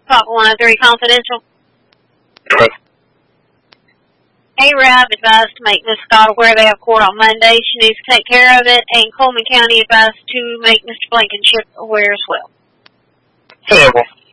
Talk 103 Confidential. Yes. ARAB advised to make Ms. Scott aware they have court on Monday. She needs to take care of it, and Coleman County advised to make Mr. Blankenship aware as well. Terrible.